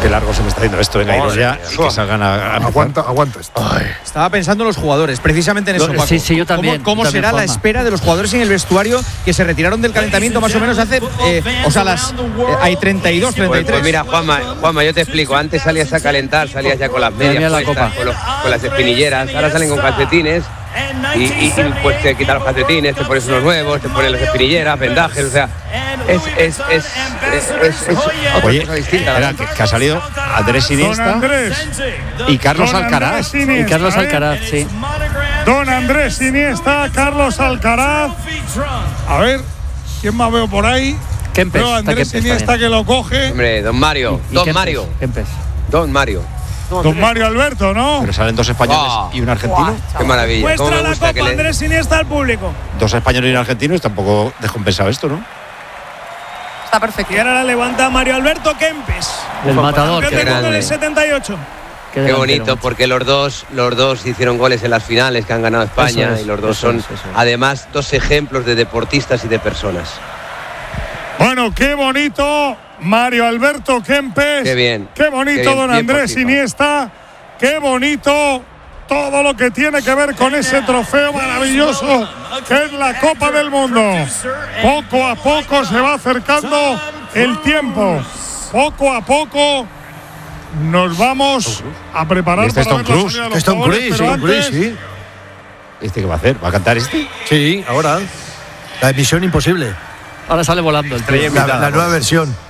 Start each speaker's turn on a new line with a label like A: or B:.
A: Qué largo se me está haciendo esto. Venga, iros ya y que salgan a
B: Aguanta esto.
C: Estaba pensando en los jugadores, precisamente en eso, Paco.
D: Sí, yo también.
C: ¿Cómo será la espera de los jugadores en el vestuario que se retiraron del calentamiento más o menos hace, hay 32, 33?
E: Pues mira, Juanma, yo te explico. Antes salías a calentar, salías ya con las medias puestas, con las espinilleras. Ahora salen con calcetines y pues te quitas los calcetines, te pones unos nuevos, te pones las espinilleras, vendajes, o sea, es
A: Oye,
E: otra cosa distinta.
A: espera, que ha salido Andrés Iniesta y Carlos Alcaraz.
D: Y Carlos Alcaraz, sí.
B: Don Andrés Iniesta, Carlos Alcaraz. A ver, ¿quién más veo por ahí?
D: Kempes.
B: Veo a Andrés Iniesta que lo coge.
E: Hombre, Don Mario.
D: Kempes.
E: Don Mario
B: Alberto, ¿no?
A: Pero salen dos españoles y un argentino.
E: Qué maravilla.
F: Muestra la copa Andrés Iniesta al público.
A: Dos españoles y un argentino, y tampoco descompensado esto, ¿no?
G: Está perfecto.
F: Y ahora la levanta Mario Alberto Kempes.
D: El matador.
F: Campeón del mundo en el 78.
E: Qué bonito, porque los dos hicieron goles en las finales que han ganado España, y los dos son además dos ejemplos de deportistas y de personas.
B: Bueno, qué bonito Mario Alberto Kempes.
E: Qué bien.
B: Qué bonito
E: Qué bien,
B: don
E: bien
B: Andrés
E: por FIFA.
B: Iniesta. Qué bonito todo lo que tiene que ver con ese trofeo maravilloso que es la Copa del Mundo. Poco a poco se va acercando el tiempo. Poco a poco nos vamos a preparar
A: Este es
B: para
A: Tom
B: ver la
A: Cruise.
B: salida de los
H: Es Tom
B: jugadores,
H: Cruise,
B: pero
H: Tom Cruise,
B: antes,
H: sí.
A: ¿Este qué va a hacer? ¿Va a cantar este?
H: Sí, ahora. La emisión imposible.
D: Ahora sale volando el tío.
H: La nueva versión.